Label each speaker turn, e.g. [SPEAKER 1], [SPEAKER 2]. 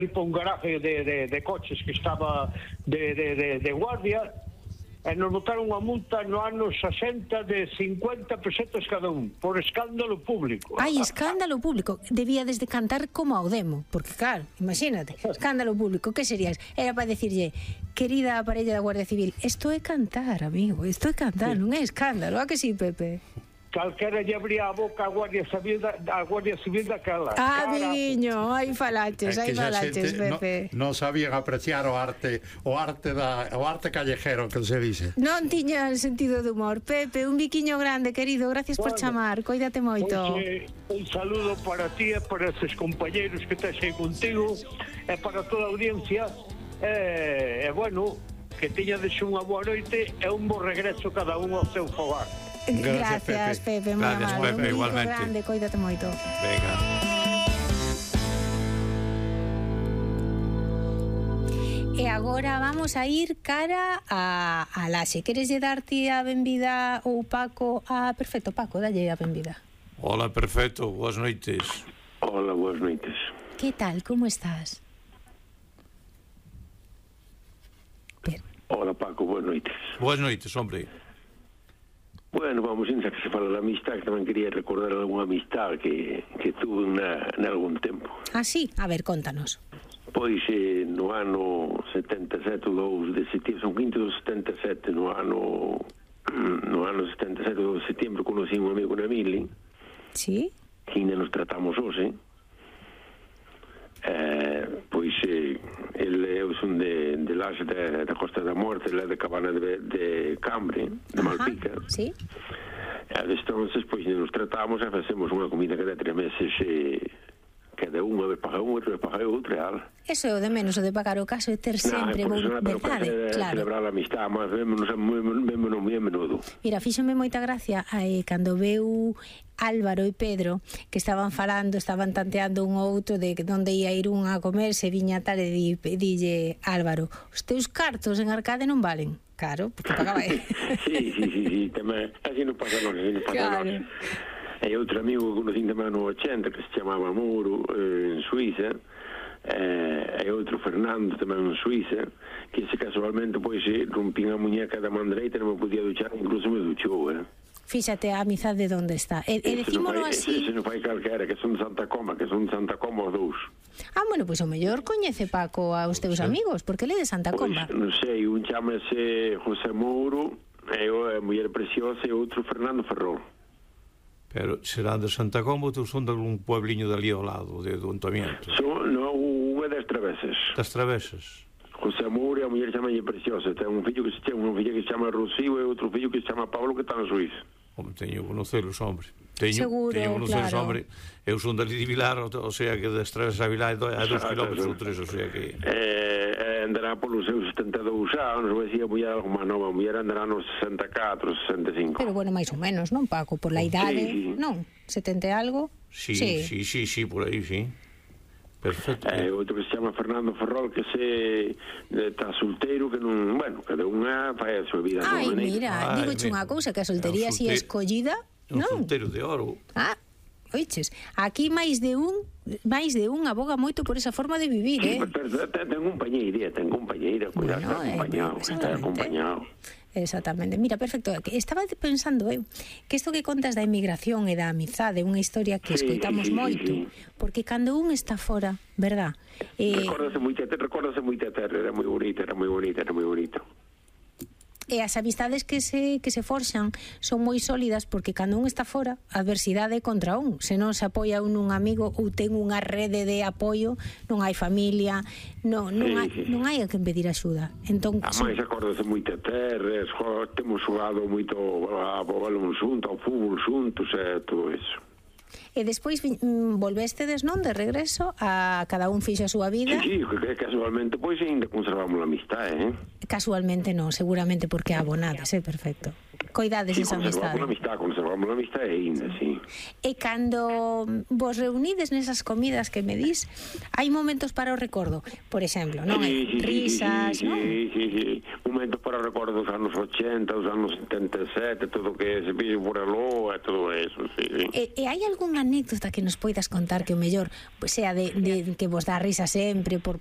[SPEAKER 1] para un garaje de coches que estaba de guardia, e nos botaron unha multa no ano 60 de 50 pesetas cada un por escándalo público.
[SPEAKER 2] Ai, escándalo público. Debíades de cantar como ao demo, porque claro, imagínate, escándalo público, que serías? Era para decirlle, querida parella da Guardia Civil, isto é cantar, amigo, isto é cantar, non é escándalo, a que sí, Pepe?
[SPEAKER 1] Calquera lle abría a boca a Guardia Civil daquela.
[SPEAKER 2] Amiguiño, aí falaches, Pepe.
[SPEAKER 3] Non sabían apreciar o arte callejero, que se dice.
[SPEAKER 2] Non tiñan sentido de humor. Pepe, un biquiño grande, querido, gracias por chamar, coídate moito.
[SPEAKER 1] Un saludo para ti e para esos compañeros que tes aí contigo e para toda a audiencia e bueno, que teñades unha boa noite e un bo regreso cada un ao seu fogar.
[SPEAKER 2] Gracias, Pepe, moi
[SPEAKER 3] amable.
[SPEAKER 2] Gracias, Pepe,
[SPEAKER 3] igualmente.
[SPEAKER 2] Grande, coídate moito.
[SPEAKER 3] Venga.
[SPEAKER 2] E agora vamos a ir cara a Laxe. Queres lle darte a benvida ou Paco? Perfecto, Paco, dalle a benvida.
[SPEAKER 4] Hola, perfecto, boas noites.
[SPEAKER 5] Hola, boas noites.
[SPEAKER 2] Que tal, como estás?
[SPEAKER 5] Hola, Paco, boas noites.
[SPEAKER 4] Boas noites, hombre.
[SPEAKER 5] Bueno, vamos, xa que se fala da amistad, que tamén quería recordar algunha amistad que tuve en algún tempo.
[SPEAKER 2] Ah, sí? A ver, contanos.
[SPEAKER 5] Pois no ano 77, o 2 de setembro, son 5 do 77, no ano 77, 2 de setembro, conocí un amigo na Mili.
[SPEAKER 2] Sí?
[SPEAKER 5] Que ainda nos tratamos hoxe. Pois eu son de Laxe da Costa da Morte, ele é de Cabana de Cambre, de Malpica.
[SPEAKER 2] Sí.
[SPEAKER 5] Entonces, pois nos tratamos e facemos unha comida cada 3 meses, cada un, a ver, paga un, outro paga outro,
[SPEAKER 2] Eso é o de menos, o de pagar o caso é ter sempre verdade, claro.
[SPEAKER 5] Celebrar a amistad, mas vémonos moi a menudo.
[SPEAKER 2] Mira, fíxome moita gracia cando veu Álvaro e Pedro, que estaban tanteando un outro de onde ia ir un a comer, se viña tal, e dille Álvaro, os teus cartos en Arcade non valen. Claro, porque pagaba ele.
[SPEAKER 5] Sí, tamén, así non pasa non,
[SPEAKER 2] claro.
[SPEAKER 5] E outro amigo que conocín tamén no 80, que se chamaba Muro, en Suiza, e outro Fernando tamén en Suiza, que se casualmente pois rompín a muñeca da man dereita, non me podía duchar, incluso me duchou,
[SPEAKER 2] Fíxate a amizade de onde está. E decímolo así.
[SPEAKER 5] Ese non fai calquera, que son de Santa Coma, os dous.
[SPEAKER 2] Bueno, pois o mellor coñece Paco aos teus amigos, porque ele é de Santa Coma.
[SPEAKER 5] Pois, non sei, un chámase José Mouro, e a muller preciosa, e outro Fernando Ferrol.
[SPEAKER 4] Pero serán de Santa Comba ou son de algún puebliño dali ao lado, do Antamiento?
[SPEAKER 5] Non, unha das Travesas.
[SPEAKER 4] Das Travesas.
[SPEAKER 5] José Mouro e a muller chamalle Preciosa. Ten un fillo que se chama Rocío e outro fillo que se chama Pablo, que está na Suíza.
[SPEAKER 4] Teño conocelos, hombre. Teño
[SPEAKER 2] claro.
[SPEAKER 4] conocelos, hombre. Eu son dali de Vilar, o sea que das Travesas a Vilar a 2 kilómetros ou 3, o sea que...
[SPEAKER 5] Andará polos seus 72 anos, vai ser a muller algo máis nova, a muller andará nos 64, 65.
[SPEAKER 2] Pero bueno, máis ou menos, non, Paco? Por la idade,
[SPEAKER 5] sí.
[SPEAKER 2] Non? 70 e algo?
[SPEAKER 4] Sí, por aí, sí. Perfecto.
[SPEAKER 5] Outro que se chama Fernando Ferrol, que está solteiro, que non, bueno, cada unha fai a súa vida.
[SPEAKER 2] Ai, mira, digoche unha cousa, que a soltería así escollida,
[SPEAKER 4] non? Un solteiro de oro.
[SPEAKER 2] Oiches, aquí máis de un aboga moito por esa forma de vivir,
[SPEAKER 5] Ten compañeira, cuidado, está acompañado.
[SPEAKER 2] Exactamente. Mira, perfecto. Estaba pensando que isto que contas da emigración e da amizade é unha historia que escoitamos moito, porque cando un está fora, verdad?
[SPEAKER 5] Recórdase moito a terra, era moi bonito.
[SPEAKER 2] E as amistades que se forxan son moi sólidas, porque cando un está fora, a adversidade é contra un. Se non se apoia un amigo ou ten unha rede de apoio, non hai familia, non hai a quen pedir axuda. Entón,
[SPEAKER 5] máis acórdase moito a terra, temos xogado moito ao balón xunto, ao fútbol xuntos e todo eso.
[SPEAKER 2] E despois volvestedes, non, de regreso, a cada un fixo a súa vida.
[SPEAKER 5] Sí, casualmente, pois ainda conservamos a amistade,
[SPEAKER 2] Casualmente non, seguramente porque abonades, perfecto. coidades esa amistade.
[SPEAKER 5] Conservamos a amistade aínda, sí.
[SPEAKER 2] E cando vos reunides nesas comidas que me dis, hai momentos para o recordo, por exemplo, non? Risas, non?
[SPEAKER 5] Sí. Momentos para o recordo dos anos 80, dos anos 77, todo o que se pide por aló, e todo eso, sí.
[SPEAKER 2] E hai algunha anécdota que nos poidas contar que o mellor sea de que vos dá risa sempre por